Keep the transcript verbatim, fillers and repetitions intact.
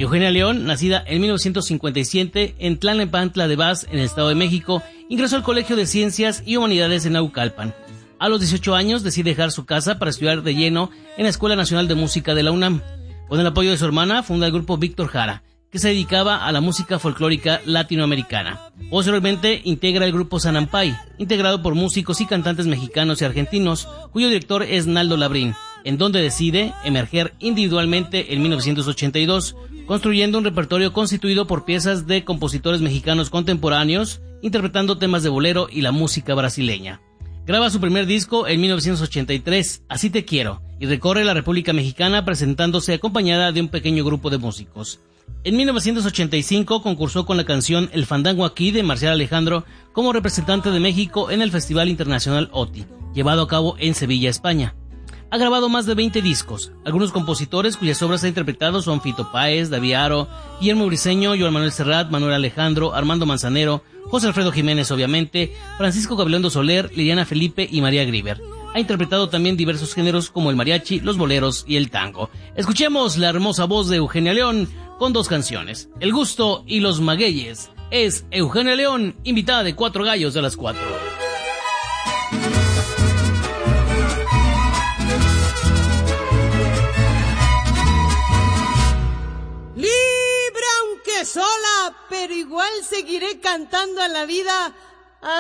Eugenia León, nacida en mil novecientos cincuenta y siete en Tlalnepantla de Vaz, en el Estado de México, ingresó al Colegio de Ciencias y Humanidades en Naucalpan. A los dieciocho años decide dejar su casa para estudiar de lleno en la Escuela Nacional de Música de la UNAM. Con el apoyo de su hermana, funda el grupo Víctor Jara, que se dedicaba a la música folclórica latinoamericana. Posteriormente integra el grupo Sanampay, integrado por músicos y cantantes mexicanos y argentinos, cuyo director es Naldo Labrín, en donde decide emerger individualmente en mil novecientos ochenta y dos, construyendo un repertorio constituido por piezas de compositores mexicanos contemporáneos, interpretando temas de bolero y la música brasileña. Graba su primer disco en mil novecientos ochenta y tres, Así te quiero, y recorre la República Mexicana presentándose acompañada de un pequeño grupo de músicos. En mil novecientos ochenta y cinco concursó con la canción El Fandango Aquí de Marcial Alejandro como representante de México en el Festival Internacional O T I, llevado a cabo en Sevilla, España. Ha grabado más de veinte discos. Algunos compositores cuyas obras ha interpretado son Fito Páez, David Aro, Guillermo Briceño, Joan Manuel Serrat, Manuel Alejandro, Armando Manzanero, José Alfredo Jiménez, obviamente, Francisco Gabilondo Soler, Liliana Felipe y María Grieber. Ha interpretado también diversos géneros como el mariachi, los boleros y el tango. Escuchemos la hermosa voz de Eugenia León con dos canciones, El Gusto y Los Magueyes. Es Eugenia León, invitada de Cuatro Gallos de las Cuatro. Libre aunque sola, pero igual seguiré cantando a la vida